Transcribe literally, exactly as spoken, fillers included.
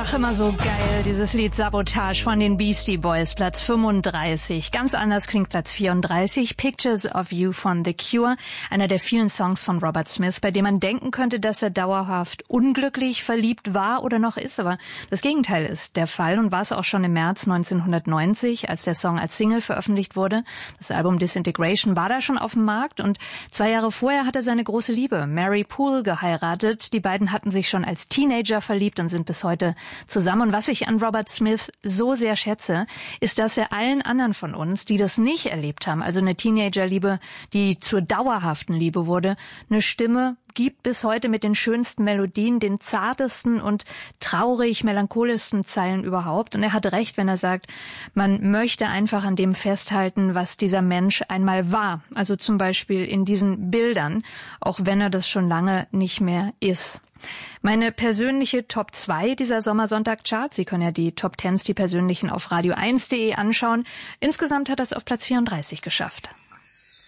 Ach, immer so geil, dieses Lied Sabotage von den Beastie Boys, Platz fünfunddreißig. Ganz anders klingt Platz vierunddreißig, Pictures of You von The Cure, einer der vielen Songs von Robert Smith, bei dem man denken könnte, dass er dauerhaft unglücklich verliebt war oder noch ist, aber das Gegenteil ist der Fall und war es auch schon im März neunzehnhundertneunzig, als der Song als Single veröffentlicht wurde. Das Album Disintegration war da schon auf dem Markt und zwei Jahre vorher hat er seine große Liebe, Mary Poole, geheiratet. Die beiden hatten sich schon als Teenager verliebt und sind bis heute zusammen. Und was ich an Robert Smith so sehr schätze, ist, dass er allen anderen von uns, die das nicht erlebt haben, also eine Teenagerliebe, die zur dauerhaften Liebe wurde, eine Stimme gibt bis heute mit den schönsten Melodien, den zartesten und traurig melancholischsten Zeilen überhaupt. Und er hat recht, wenn er sagt, man möchte einfach an dem festhalten, was dieser Mensch einmal war. Also zum Beispiel in diesen Bildern, auch wenn er das schon lange nicht mehr ist. Meine persönliche Top zwei dieser Sommersonntag-Charts, Sie können ja die Top Tens, die persönlichen, auf radio eins punkt de anschauen. Insgesamt hat er es auf Platz vierunddreißig geschafft.